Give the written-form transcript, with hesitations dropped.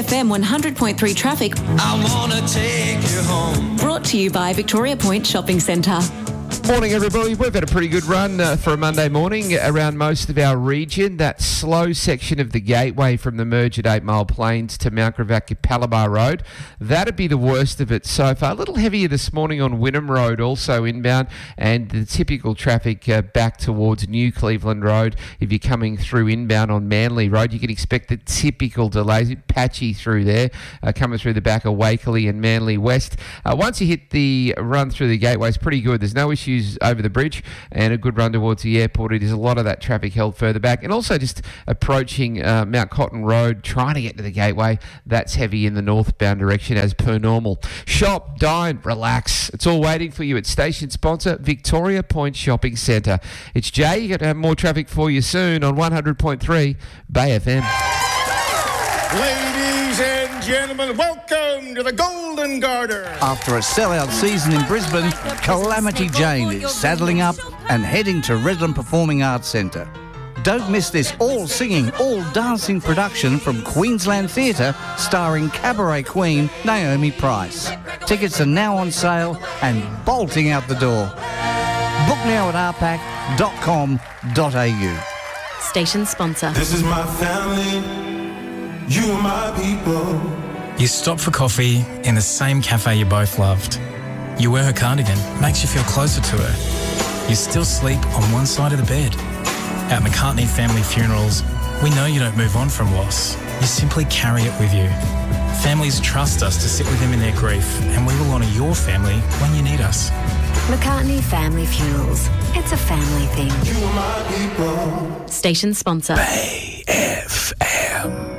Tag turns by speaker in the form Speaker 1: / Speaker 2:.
Speaker 1: FM 100.3 traffic.
Speaker 2: I wanna take you home.
Speaker 1: Brought to you by Victoria Point Shopping Centre.
Speaker 3: Morning, everybody. We've had a pretty good run for a Monday morning around most of our region. That slow section of the gateway from the merge at 8 Mile Plains to Mount Gravatt Palabar Road, that'd be the worst of it so far. A little heavier this morning on Wynnum Road, also inbound, and the typical traffic back towards New Cleveland Road. If you're coming through inbound on Manly Road, you can expect the typical delays. A bit patchy through there, coming through the back of Wakeley and Manly West. Once you hit the run through the gateway, it's pretty good. There's no issues over the bridge and a good run towards the airport. It is a lot of that traffic held further back, and also just approaching Mount Cotton Road, trying to get to the gateway. That's heavy in the northbound direction as per normal. Shop, dine, relax. It's all waiting for you at station sponsor Victoria Point Shopping Centre. It's Jay. You're going to have more traffic for you soon on 100.3 Bay FM.
Speaker 4: Ladies and gentlemen, welcome to the Golden Garter.
Speaker 5: After a sellout season in Brisbane, Calamity Jane is saddling up and heading to Redland Performing Arts Centre. Don't miss this all-singing, all-dancing production from Queensland Theatre starring cabaret queen Naomi Price. Tickets are now on sale and bolting out the door. Book now at rpac.com.au.
Speaker 1: Station sponsor.
Speaker 2: This is my family. You are my people.
Speaker 6: You stop for coffee in the same cafe you both loved. You wear her cardigan, makes you feel closer to her. You still sleep on one side of the bed. At McCartney Family Funerals, we know you don't move on from loss. You simply carry it with you. Families trust us to sit with them in their grief, and we will honour your family when you need us.
Speaker 7: McCartney Family Funerals. It's a family thing.
Speaker 2: You are my people.
Speaker 1: Station sponsor.
Speaker 6: Bay FM.